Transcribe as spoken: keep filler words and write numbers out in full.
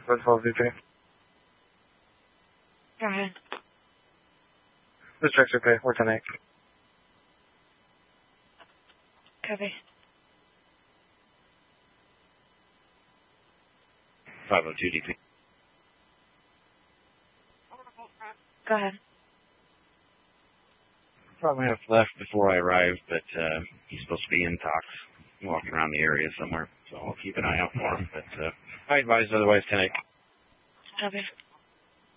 Red twelve V P. Go ahead. This check's okay. We're ten eight. Copy. five oh two D P. Go ahead. Probably have left before I arrived, but uh, he's supposed to be in talks, walking around the area somewhere, so I'll keep an eye out for him. But uh, I advise otherwise, ten eight. Copy.